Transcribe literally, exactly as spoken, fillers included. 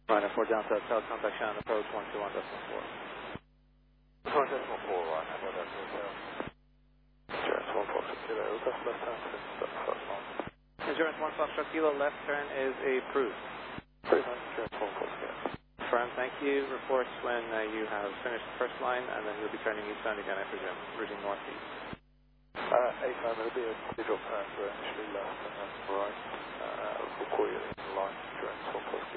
Ryanair four Delta, Hotel, contact Shannon, approach one two one decimal four. one decimal four, Ryanair four Delta, Hotel. Insurance one four six zero, request left turn to Fox one. Insurance one Foxtrot Kilo, left turn is approved. Very nice, insurance one four six zero. Confirmed, thank you. Reports when uh, you have finished the first line, and then you'll be turning eastbound again, I presume, routing northeast. Uh, eight time, there'll be a visual turn to initially left and then right. Uh, we'll call you in the line, insurance one four six zero.